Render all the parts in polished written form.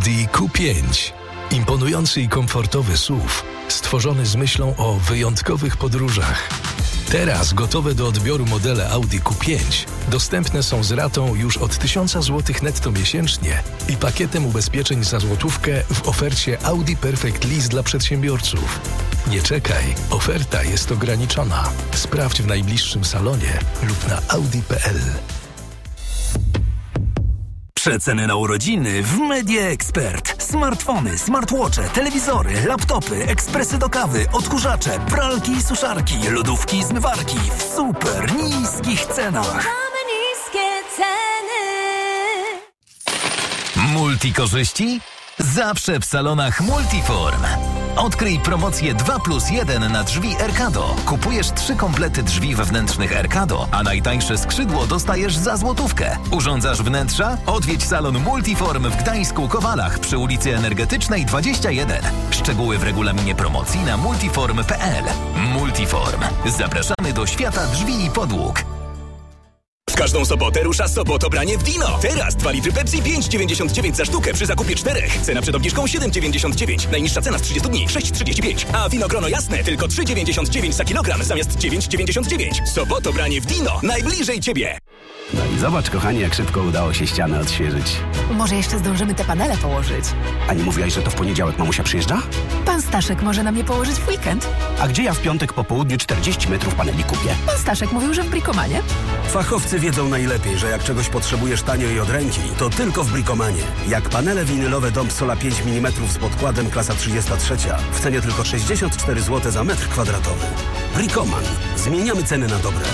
Audi Q5. Imponujący i komfortowy SUV, stworzony z myślą o wyjątkowych podróżach. Teraz gotowe do odbioru modele Audi Q5 dostępne są z ratą już od 1000 zł netto miesięcznie i pakietem ubezpieczeń za złotówkę w ofercie Audi Perfect Lease dla przedsiębiorców. Nie czekaj, oferta jest ograniczona. Sprawdź w najbliższym salonie lub na audi.pl. Przeceny na urodziny w Media Expert. Smartfony, smartwatche, telewizory, laptopy, ekspresy do kawy, odkurzacze, pralki i suszarki, lodówki i zmywarki w super niskich cenach. Mamy niskie ceny. Multikorzyści? Zawsze w salonach Multiform. Odkryj promocję 2+1 na drzwi Erkado. Kupujesz 3 komplety drzwi wewnętrznych Erkado, a najtańsze skrzydło dostajesz za złotówkę. Urządzasz wnętrza? Odwiedź salon Multiform w Gdańsku Kowalach przy ulicy Energetycznej 21. Szczegóły w regulaminie promocji na multiform.pl. Multiform. Zapraszamy do świata drzwi i podłóg. W każdą sobotę rusza Sobotobranie w Dino. Teraz 2 litry Pepsi 5,99 za sztukę przy zakupie 4. Cena przed obniżką 7,99. Najniższa cena z 30 dni 6,35. A wino Grono Jasne tylko 3,99 za kilogram zamiast 9,99. Sobotobranie w Dino. Najbliżej Ciebie. No i zobacz, kochanie, jak szybko udało się ścianę odświeżyć. Może jeszcze zdążymy te panele położyć. A nie mówiłaś, że to w poniedziałek mamusia przyjeżdża? Pan Staszek może nam je położyć w weekend. A gdzie ja w piątek po południu 40 metrów paneli kupię? Pan Staszek mówił, że w Bricomanie. Fachowcy wiedzą najlepiej, że jak czegoś potrzebujesz tanio i od ręki, to tylko w Bricomanie. Jak panele winylowe Dom Sola 5 mm z podkładem klasa 33 w cenie tylko 64 zł za metr kwadratowy. Bricoman. Zmieniamy ceny na dobre.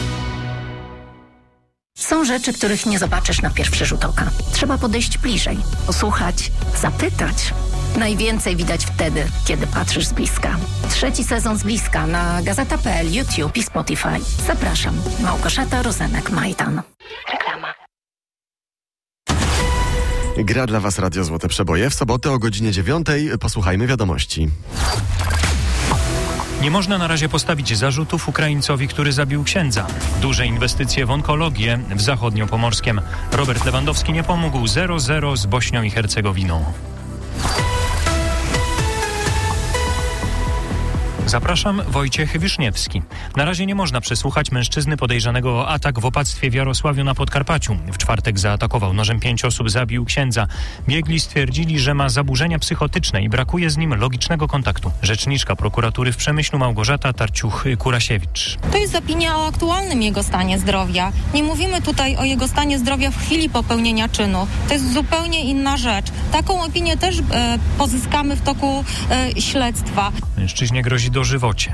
Są rzeczy, których nie zobaczysz na pierwszy rzut oka. Trzeba podejść bliżej, posłuchać, zapytać. Najwięcej widać wtedy, kiedy patrzysz z bliska. 3. sezon z bliska na Gazeta.pl, YouTube i Spotify. Zapraszam. Małgorzata Rozenek-Majdan. Reklama. Gra dla Was Radio Złote Przeboje. W sobotę o godzinie 9 posłuchajmy wiadomości. Nie można na razie postawić zarzutów Ukraińcowi, który zabił księdza. Duże inwestycje w onkologię w zachodniopomorskiem. Robert Lewandowski nie pomógł. 0-0 z Bośnią i Hercegowiną. Zapraszam, Wojciech Wiszniewski. Na razie nie można przesłuchać mężczyzny podejrzanego o atak w opactwie w Jarosławiu na Podkarpaciu. W czwartek zaatakował nożem 5 osób, zabił księdza. Biegli stwierdzili, że ma zaburzenia psychotyczne i brakuje z nim logicznego kontaktu. Rzeczniczka prokuratury w Przemyślu Małgorzata Tarciuch-Kurasiewicz. To jest opinia o aktualnym jego stanie zdrowia. Nie mówimy tutaj o jego stanie zdrowia w chwili popełnienia czynu. To jest zupełnie inna rzecz. Taką opinię też pozyskamy w toku śledztwa. Mężczyźnie grozi dożywocie.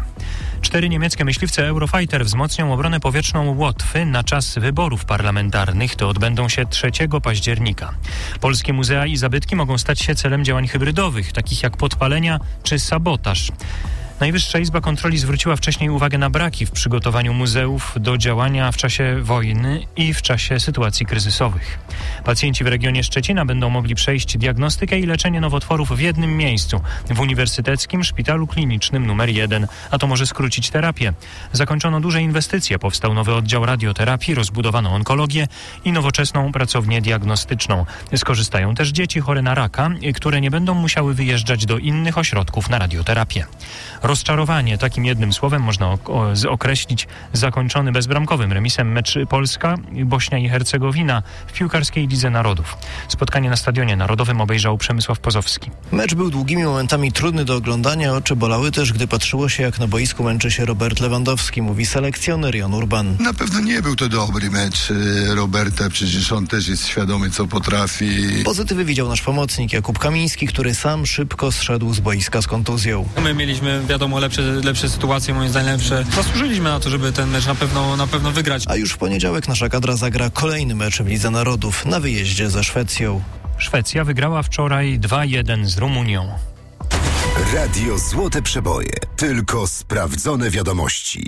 4 niemieckie myśliwce Eurofighter wzmocnią obronę powietrzną Łotwy na czas wyborów parlamentarnych. Te odbędą się 3 października. Polskie muzea i zabytki mogą stać się celem działań hybrydowych, takich jak podpalenia czy sabotaż. Najwyższa Izba Kontroli zwróciła wcześniej uwagę na braki w przygotowaniu muzeów do działania w czasie wojny i w czasie sytuacji kryzysowych. Pacjenci w regionie Szczecina będą mogli przejść diagnostykę i leczenie nowotworów w jednym miejscu, w Uniwersyteckim Szpitalu Klinicznym nr 1, a to może skrócić terapię. Zakończono duże inwestycje, powstał nowy oddział radioterapii, rozbudowano onkologię i nowoczesną pracownię diagnostyczną. Skorzystają też dzieci chore na raka, które nie będą musiały wyjeżdżać do innych ośrodków na radioterapię. Rozczarowanie, takim jednym słowem można określić zakończony bezbramkowym remisem mecz Polska-Bośnia i Hercegowina w piłkarskiej Lidze Narodów. Spotkanie na Stadionie Narodowym obejrzał Przemysław Pozowski. Mecz był długimi momentami trudny do oglądania, oczy bolały też, gdy patrzyło się, jak na boisku męczy się Robert Lewandowski, mówi selekcjoner Jan Urban. Na pewno nie był to dobry mecz Roberta, przecież on też jest świadomy, co potrafi. Pozytywy widział nasz pomocnik Jakub Kamiński, który sam szybko zszedł z boiska z kontuzją. My mieliśmy, wiadomo, lepsze sytuacje, moim zdaniem lepsze. Zasłużyliśmy na to, żeby ten mecz na pewno wygrać. A już w poniedziałek nasza kadra zagra kolejny mecz w Lidze Narodów na wyjeździe ze Szwecją. Szwecja wygrała wczoraj 2-1 z Rumunią. Radio Złote Przeboje. Tylko sprawdzone wiadomości.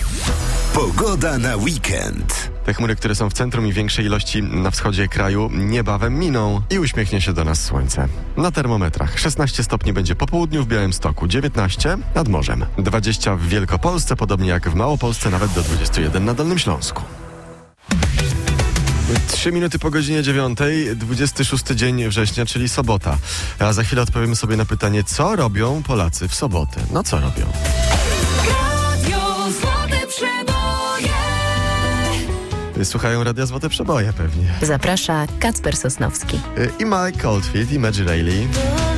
Pogoda na weekend. Te chmury, które są w centrum i większej ilości na wschodzie kraju, niebawem miną i uśmiechnie się do nas słońce. Na termometrach 16 stopni będzie po południu w Białymstoku, 19 nad morzem, 20 w Wielkopolsce, podobnie jak w Małopolsce, nawet do 21 na Dolnym Śląsku. 3 minuty po godzinie 9, 26 dzień września, czyli sobota. A za chwilę odpowiemy sobie na pytanie, co robią Polacy w sobotę. No co robią? Radio Złote Przeboje. Słuchają Radia Złote Przeboje pewnie. Zaprasza Kacper Sosnowski I Mike Oldfield, i Maggie Reilly.